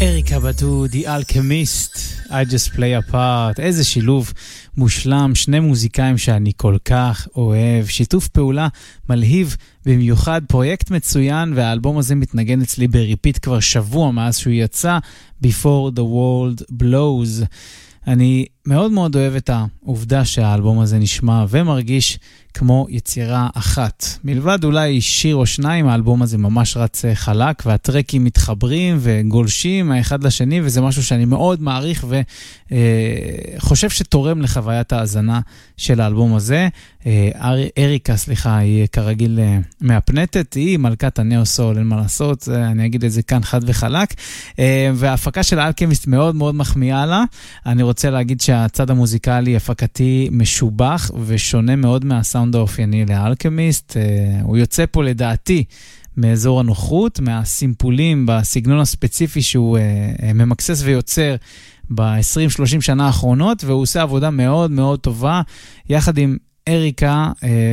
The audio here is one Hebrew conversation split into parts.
אריקה בדו, The Alchemist, I Just Play a Part, איזה שילוב מושלם, שני מוזיקאים שאני כל כך אוהב, שיתוף פעולה מלהיב במיוחד, פרויקט מצוין, והאלבום הזה מתנגן אצלי בריפיט כבר שבוע מאז שהוא יצא, Before the World Blows. אני מאוד מאוד אוהב את העובדה שהאלבום הזה נשמע ומרגיש כמו יצירה אחת. מלבד אולי שיר או שניים, האלבום הזה ממש רץ חלק, והטרקים מתחברים וגולשים האחד לשני, וזה משהו שאני מאוד מעריך וחושב שתורם לחוויית ההאזנה של האלבום הזה. אריקה, היא כרגיל מהפנטת, היא מלכת הנאו-סול, אין מה לעשות, אני אגיד את זה כאן חד וחלק, וההפקה של האלכמיסט מאוד מאוד מחמיאה לה. אני רוצה להגיד שהצד המוזיקלי הפקתי משובח ושונה מאוד מהסאונד האופייני לאלכמיסט. הוא יוצא פה לדעתי מאזור הנוחות, מהסימפולים בסגנון הספציפי שהוא ממקסס ויוצר ב-20-30 שנה האחרונות, והוא עושה עבודה מאוד מאוד טובה יחד עם אריקה,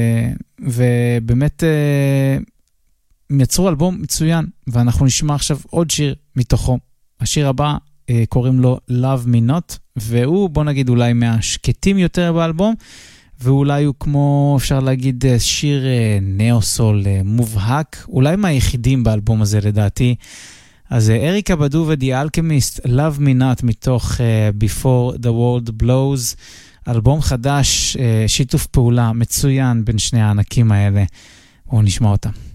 ובאמת יצרו אלבום מצוין, ואנחנו נשמע עכשיו עוד שיר מתוכו. השיר הבא קוראים לו Love Me Not, והוא, בוא נגיד, אולי מהשקטים יותר באלבום, ואולי הוא כמו, אפשר להגיד, שיר נאו-סול מובהק, אולי מהיחידים באלבום הזה לדעתי. אז אריקה בדו ו-The Alchemist, Love Me Not, מתוך Before the World Blows, אלבום חדש, שיתוף פעולה מצוין בין שני הענקים האלה. בואו נשמע אותם.